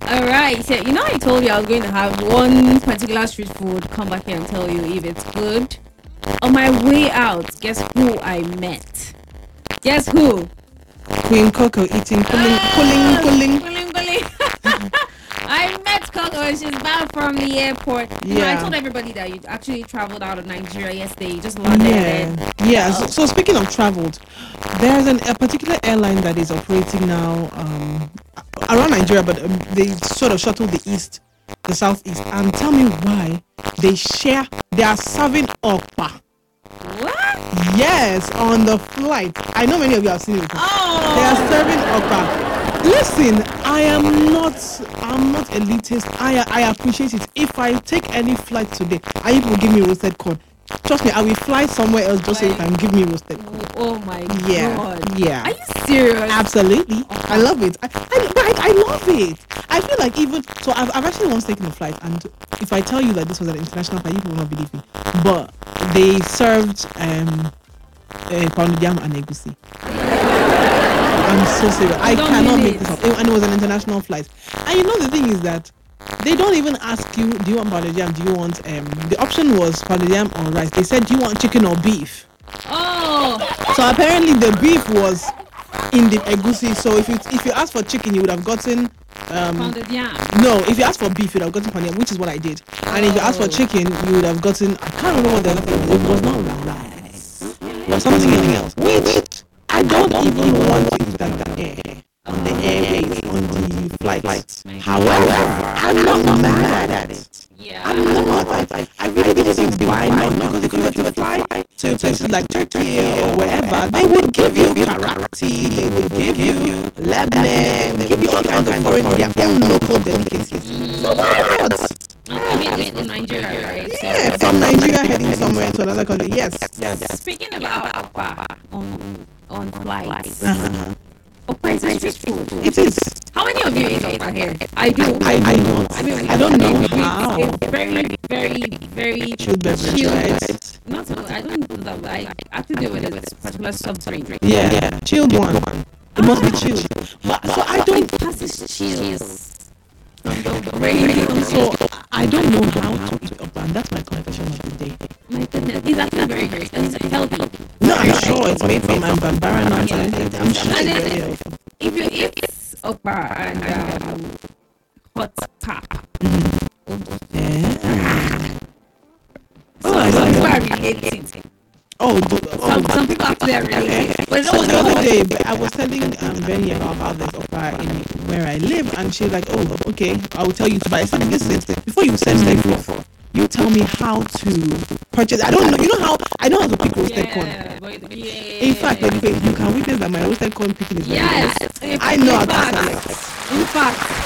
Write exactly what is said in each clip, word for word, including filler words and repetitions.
All right. So, you know, I told you I was going to have one particular street food. Come back here and tell you if it's good. On my way out, guess who I met? Guess who? Queen Coco eating, pulling, Ah, pulling, pulling. pulling, pulling. I met Coco and she's back from the airport. You know, I Yeah. told everybody that you actually traveled out of Nigeria yesterday. You just landed. Yeah, yeah. So, so speaking of traveled, there's an, a particular airline that is operating now um, around Nigeria, but um, they sort of shuttle the east, the southeast. And tell me why they share. They are serving okpa. What? Yes, on the flight. I know many of you have seen it before. Oh. They are serving okpa. Listen, I am not. I'm not elitist. I I appreciate it. If I take any flight today, I even give me roasted corn. Trust me, I will fly somewhere else just so you can give me roasted corn. Oh my Yeah, god. yeah. Are you serious? Absolutely, I love it. I, I, but I, I love it. I feel like even so, I've, I've actually once taken a flight, and if I tell you that this was an international flight, you will not believe me. But they served um, uh, pounded yam and egusi. I'm so serious. I don't cannot mean make it. this up. And it was an international flight. And you know the thing is that they don't even ask you, do you want pounded yam? Do you want um the option was pounded yam or rice. They said, do you want chicken or beef? Oh. So apparently the beef was in the egusi. So if you if you asked for chicken, you would have gotten um Pounded yam. no, if you asked for beef, you would have gotten pounded yam, which is what I did. And if you asked for Oh. chicken, you would have gotten, I can't remember what the other thing was. It was not rice. It was something else. Which I don't even want to eat that on the air. On the airways, on the flights. However, I'm not mad at it. Yeah. I'm not. I, I really really think why not? Because if you were to fly to places like Turkey or wherever, they would give you karate, they would give you Lebanon, they would give you all kinds of foreign, their own local delicacies. So why not? I mean, it's in Nigeria, right? So- Yeah, from Nigeria heading somewhere to another country. Yes. Speaking about Okpa on on flights, Uh-huh. Okpa is a street food. It is. How many of you eat Okpa here? I do. I, I don't. I mean, I don't know it's, how. It's very, very, very Chilled beverage, chilled. right? Not so. I don't do that. I have to do it with this particular soft drink. Yeah, yeah. Chilled one. It must be chilled. But, so I don't. Passes chills. So I don't know how to eat up, and that's my confession of the day. My goodness, it's actually very good. It's healthy. No, I'm sure it's made from Bambara nuts. I'm sure And it's then very healthy. if you eat Okpa and um, hot pap, Yeah. Oh, I some people like are that. relating. Oh, the- oh, Some, some people actually are relating. But So no, the other no, day, but I was telling um, Benny about how there's opera in where I live, and she's like, "Oh, okay, I will tell you to buy." I said, "Listen, before you send me for, you tell me how to purchase." I don't know. You know how I know how to pick roasted corn. yeah, but- yeah. In fact, Babyface, you can witness that my roasted corn picking is very yes, good. in I know how in to fact, select. in fact,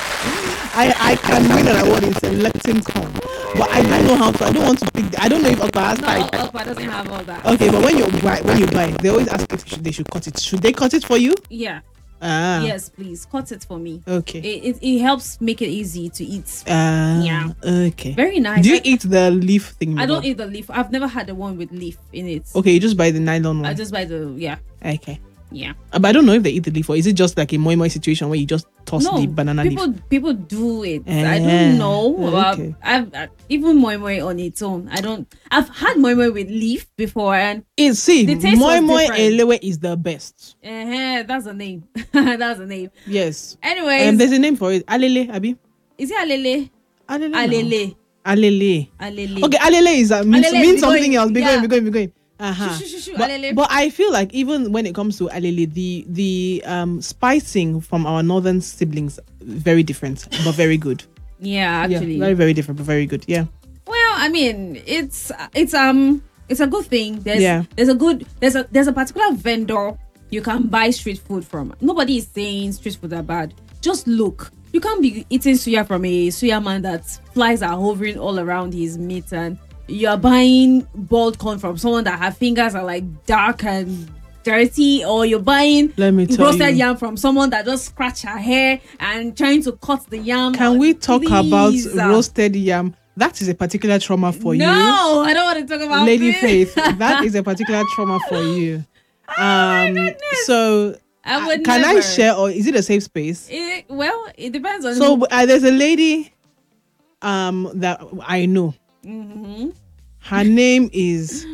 I I can win an award in selecting corn, but I don't know how to. I don't want to pick. The, I don't know if opera has no, type. Okpa doesn't have all that. Okay, but when you buy, when you buy, they always ask if should, they should cut it. Should they cut it for you? Yeah, Ah, yes, please cut it for me. Okay. It, it, it helps make it easy to eat. Uh, Yeah. Okay. Very nice. Do you I, eat the leaf thing? I don't Bob? eat the leaf. I've never had the one with leaf in it. Okay, you just buy the nylon one. I just buy the yeah, Okay. yeah. Uh, But I don't know if they eat the leaf, or is it just like a moi moi situation where you just toss No, the banana people leaf? people do it. I Eh, don't know. Uh, okay. I've uh, even moi moi on its own. I don't. I've had moi moi with leaf before, and It see, The taste moi was moi different. elewe is the best. uh, that's the name. That's the name. Yes. Anyways, And there's a name for it. Alele, Abi. is it alele? Alele. no. Alele. Alele. Alele. Okay, alele is uh, means, Alele means is something going- else. Be yeah. going, be going, be going. Uh-huh. Shoo, shoo, shoo, shoo, But, alele. but I feel like even when it comes to alele, the the um spicing from our northern siblings very different, but very good. Yeah, actually. Yeah, very very different, but very good. Yeah. Well, I mean, it's it's um it's a good thing. There's Yeah. there's a good there's a there's a particular vendor you can buy street food from. Nobody is saying street food are bad. Just look. You can't be eating suya from a suya man that flies are hovering all around his meat, and you're buying boiled corn from someone that her fingers are like dark and dirty, or you're buying Let me tell roasted you. yam from someone that just scratch her hair and trying to cut the yam. Can we talk Please, about uh, roasted yam? That is a particular trauma for no, you. I don't want to talk about Lady this. Faith, that is a particular trauma for you. Um, goodness. so I would Can never. I share, or is it a safe space? It, well, it depends on. So who. uh, there's a lady um that I know. Mm-hmm. Her name is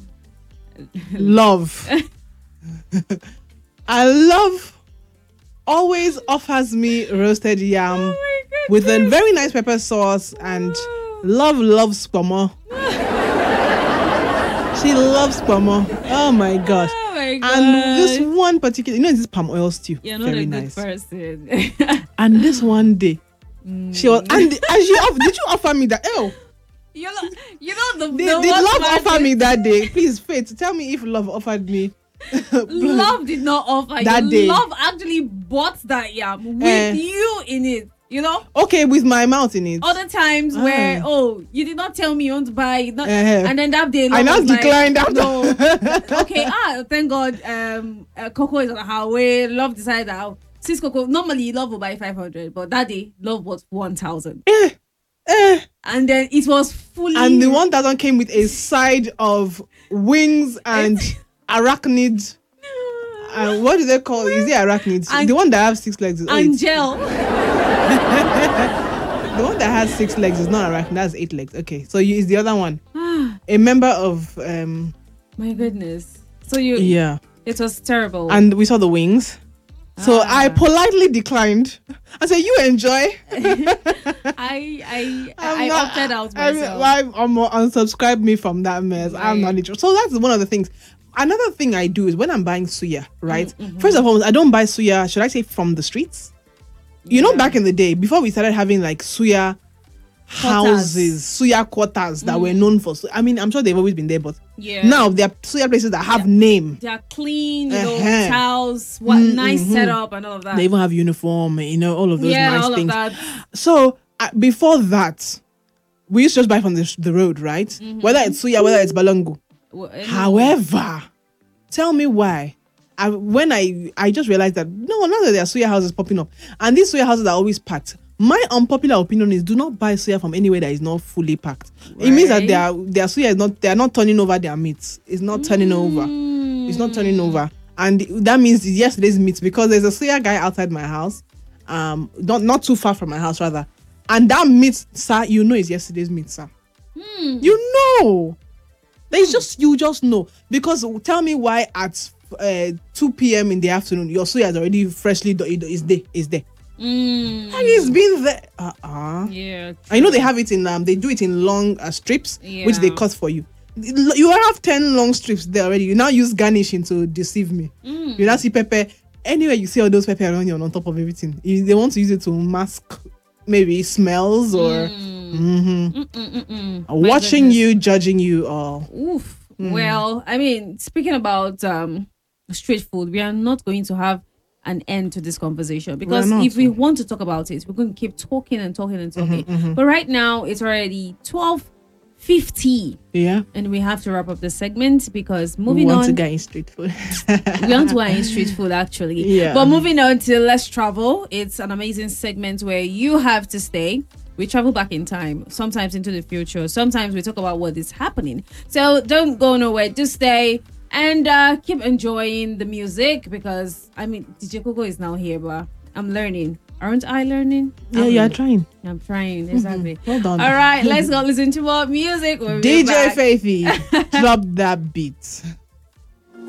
Love. I Love always offers me roasted yam Oh my with a goodness. very nice pepper sauce, and Love loves spomo. She loves spomo. Oh my gosh. Oh my god. And this one particular, you know, this palm oil stew. You're not very a good nice. person. And this one day, Mm. she was, and, and she off, did you offer me that? Oh, You know, you know the, did, the did worst Love part offer is me that day? Please, Faith, tell me if Love offered me. Love did not offer That you. day. Love actually bought that yam with Eh. you in it. You know, Okay, with my mouth in it. other times Ah. where oh you did not tell me you want to buy, not, Eh. and then that day I Love now was like, declined after. No, okay, ah, thank God. Um, uh, Coco is on her way. Love decided that since Coco normally Love will buy five hundred, but that day Love was one thousand, Eh, eh. and then it was fully And the one thousand came with a side of wings and arachnid. And what do they call it? Is it arachnids? And- the one that have six legs is oh, it's- Angel. the one that has six legs is not arachnid. That's eight legs. Okay, so you, is the other one Ah, a member of um my goodness. So you, yeah, it was terrible. and we saw the wings. So Ah. I politely declined. I said, "You enjoy." I I I'm I not- opted out I mean, myself. why I'm unsubscribe me from that mess. I'm Right. not interested. So that's one of the things. Another thing I do is when I'm buying suya, right? Mm-hmm. First of all, I don't buy suya. Should I say from the streets? You know, Yeah. back in the day, before we started having like suya houses, suya quarters that were known for. su- I mean, I'm sure they've always been there, but Yeah. now there are suya places that have name. They are clean, you know, Uh-huh. towels, what Mm, nice mhm. setup and all of that. They even have uniform, you know, all of those yeah, nice all things. of that. So uh, before that, we used to just buy from the, the road, right? Mm-hmm. Whether it's suya, whether it's balangu. Well, anyway. However, tell me why. I, when I I just realized that no, now that there are suya houses popping up, and these suya houses are always packed. My unpopular opinion is do not buy suya from anywhere that is not fully packed. It means that Right. their their suya is not they are not turning over their meats. It's not turning over. Mm. It's not turning over, and that means it's yesterday's meat because there's a suya guy outside my house, um, not not too far from my house rather, and that meat, sir, you know, is yesterday's meat, sir. Mm. You know. There's just you just know because tell me why at uh, two p.m. in the afternoon your suya is already freshly do- is there is there Mm. and it's been there. Uh-uh. Yeah. I know they have it in um they do it in long uh, strips which they Yeah. cut for you. You have ten long strips there already. You now use garnishing to deceive me. Mm. You now see pepper anywhere you see all those pepper around you on top of everything. If they want to use it to mask maybe smells or Mm. Mhm. Mm, mm, mm, mm. My watching goodness. you, judging you all. Oof. Mm. Well, I mean, speaking about um street food, we are not going to have an end to this conversation because not. if we want to talk about it, we're going to keep talking and talking and talking. mhm. But right now, it's already twelve fifty, Yeah. and we have to wrap up the segment because We moving want on, to get in street food. we want to go in street food actually. Yeah. But moving on to Let's Travel, it's an amazing segment where you have to stay. We travel back in time, sometimes into the future. Sometimes we talk about what is happening. So don't go nowhere. Just stay and uh, keep enjoying the music because, I mean, D J Coco is now here, but I'm learning. Aren't I learning? Yeah, I'm, you're trying. I'm trying, exactly. Well done. All right, let's go listen to more music. We'll be D J back. Faithy, drop that beat.